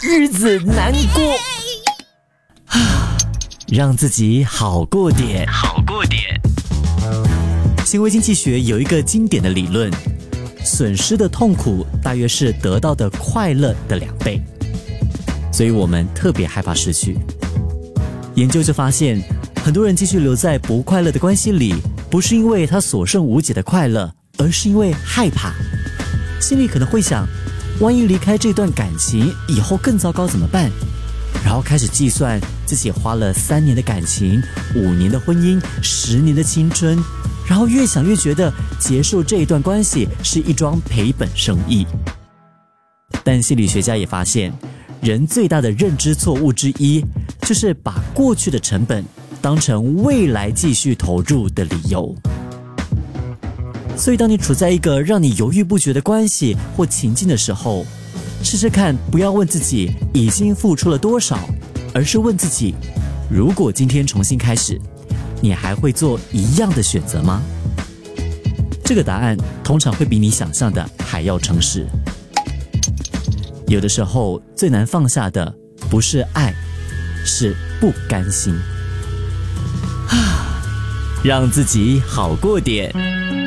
日子难过。让自己好过点，好过点。行为经济学有一个经典的理论，损失的痛苦大约是得到的快乐的2倍，所以我们特别害怕失去。研究就发现，很多人继续留在不快乐的关系里，不是因为他所剩无几的快乐，而是因为害怕。心里可能会想，万一离开这段感情，以后更糟糕怎么办？然后开始计算自己花了3年的感情、5年的婚姻、10年的青春，然后越想越觉得结束这一段关系是一桩赔本生意。但心理学家也发现，人最大的认知错误之一，就是把过去的成本当成未来继续投入的理由。所以当你处在一个让你犹豫不决的关系或情境的时候，试试看不要问自己已经付出了多少，而是问自己，如果今天重新开始，你还会做一样的选择吗？这个答案通常会比你想象的还要诚实。有的时候最难放下的不是爱，是不甘心。让自己好过点。